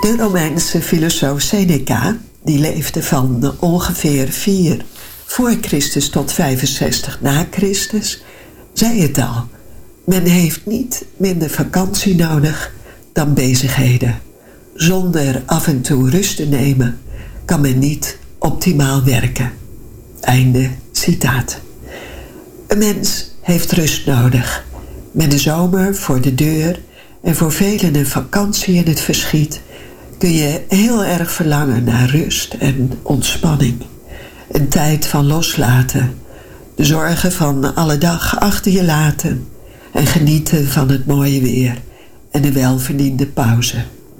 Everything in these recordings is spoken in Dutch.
De Romeinse filosoof Seneca, die leefde van ongeveer 4 voor Christus tot 65 na Christus, zei het al. Men heeft niet minder vakantie nodig dan bezigheden. Zonder af en toe rust te nemen kan men niet optimaal werken. Einde citaat. Een mens heeft rust nodig. Met de zomer voor de deur en voor velen een vakantie in het verschiet kun je heel erg verlangen naar rust en ontspanning. Een tijd van loslaten, de zorgen van alle dag achter je laten en genieten van het mooie weer en een welverdiende pauze.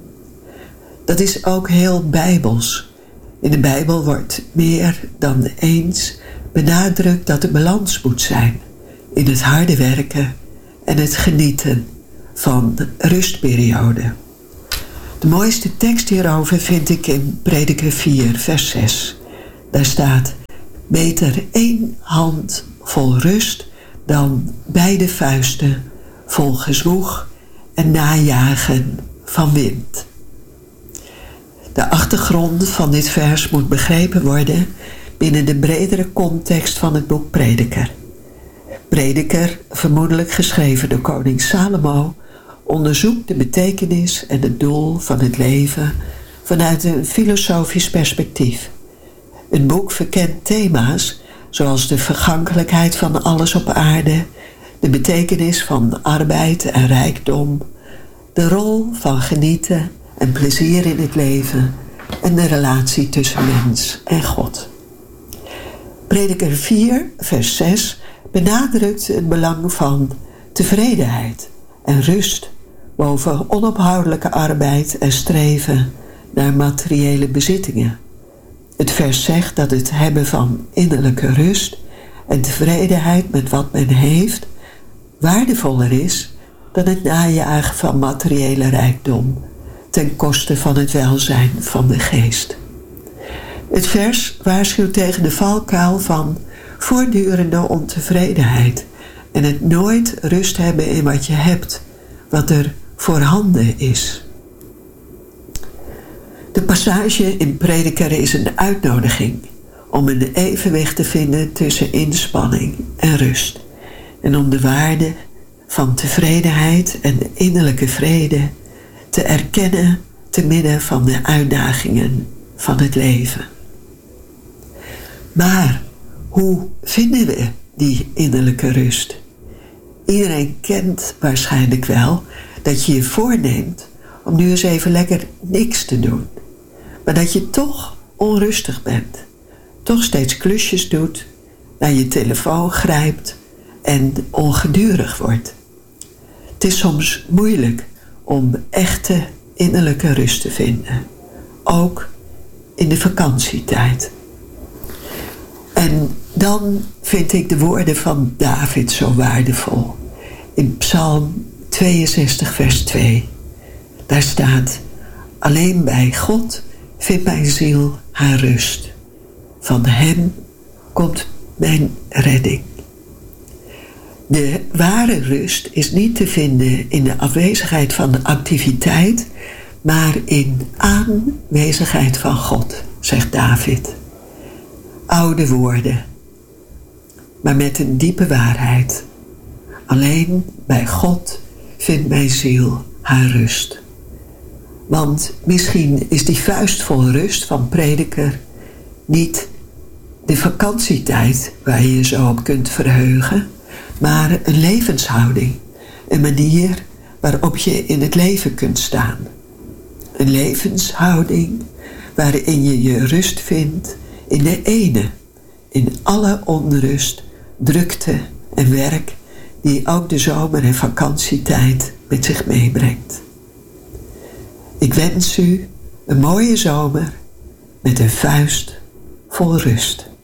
Dat is ook heel bijbels. In de Bijbel wordt meer dan eens benadrukt dat er balans moet zijn in het harde werken en het genieten van rustperioden. De mooiste tekst hierover vind ik in Prediker 4, vers 6. Daar staat: beter 1 hand vol rust dan beide vuisten vol gezwoeg en najagen van wind. De achtergrond van dit vers moet begrepen worden binnen de bredere context van het boek Prediker. Prediker, vermoedelijk geschreven door koning Salomo, onderzoekt de betekenis en het doel van het leven vanuit een filosofisch perspectief. Het boek verkent thema's zoals de vergankelijkheid van alles op aarde, de betekenis van arbeid en rijkdom, de rol van genieten en plezier in het leven en de relatie tussen mens en God. Prediker 4, vers 6 benadrukt het belang van tevredenheid en rust boven onophoudelijke arbeid en streven naar materiële bezittingen. Het vers zegt dat het hebben van innerlijke rust en tevredenheid met wat men heeft waardevoller is dan het najagen van materiële rijkdom ten koste van het welzijn van de geest. Het vers waarschuwt tegen de valkuil van voortdurende ontevredenheid en het nooit rust hebben in wat je hebt, wat er voorhanden is. De passage in Prediker is een uitnodiging om een evenwicht te vinden tussen inspanning en rust en om de waarde van tevredenheid en innerlijke vrede te erkennen te midden van de uitdagingen van het leven. Maar hoe vinden we die innerlijke rust? Iedereen kent waarschijnlijk wel dat je je voorneemt om nu eens even lekker niks te doen. Maar dat je toch onrustig bent. Toch steeds klusjes doet, naar je telefoon grijpt en ongedurig wordt. Het is soms moeilijk om echte innerlijke rust te vinden. Ook in de vakantietijd. En dan vind ik de woorden van David zo waardevol. In Psalm 62 vers 2. Daar staat: alleen bij God vindt mijn ziel haar rust. Van hem komt mijn redding. De ware rust is niet te vinden in de afwezigheid van de activiteit, maar in aanwezigheid van God, zegt David. Oude woorden, maar met een diepe waarheid. Alleen bij God vindt mijn ziel haar rust. Want misschien is die vuist vol rust van Prediker niet de vakantietijd waar je je zo op kunt verheugen, maar een levenshouding, een manier waarop je in het leven kunt staan. Een levenshouding waarin je je rust vindt in de ene, in alle onrust, drukte en werk die ook de zomer- en vakantietijd met zich meebrengt. Ik wens u een mooie zomer met een vuist vol rust.